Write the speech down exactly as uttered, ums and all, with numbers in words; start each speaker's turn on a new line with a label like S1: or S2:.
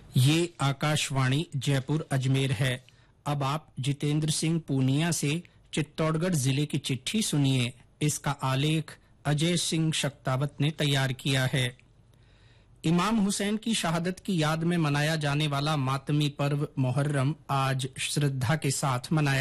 S1: ये आकाशवाणी जयपुर अजमेर है। अब आप जितेंद्र सिंह पूनिया से चित्तौड़गढ़ जिले की चिट्ठी सुनिए। इसका आलेख अजय सिंह शक्तावत ने तैयार किया है। इमाम हुसैन की शहादत की याद में मनाया जाने वाला मातमी पर्व मुहर्रम आज श्रद्धा के साथ मनाया